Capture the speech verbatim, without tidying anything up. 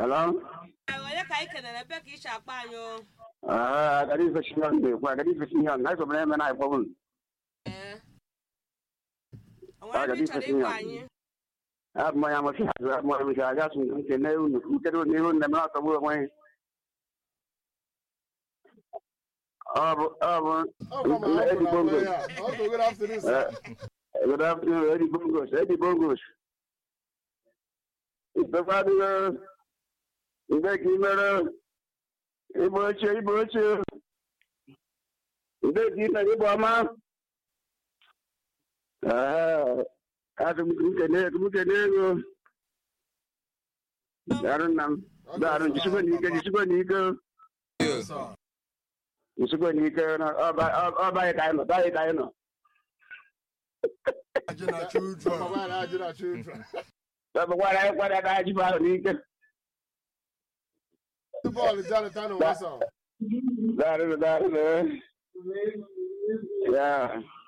Hello? Onye ka ike na ebe ka isi akpa anyị o. Ah, gadi fashion yon de kwa gadi fashion yon na so bana me na ipo mun. Eh. Onwe ndị chọrọ ịgwa anyị. Ah, mo ya mo fi ha mo mi ga ga sun ke ne unu ku ke do ne unu na to bo mo. Ah, ah, Oh, come on. Eddie Bongos. Also, good afternoon, sir. Good afternoon, Eddie Bongos. Eddie Bongos. The father, the kimera, Iboche, Iboche, the Gina Ibama. Ah, Adam Kukanego, Kukanego. Darunam, Darun, Jisuanika, Jisuanika. Yes, sir. Jisuanika, or by a dino, by a dino. I did not choose. I did not choose. But what I what I got you about Nika. The ball is Jonathan. What's up? That is that is yeah.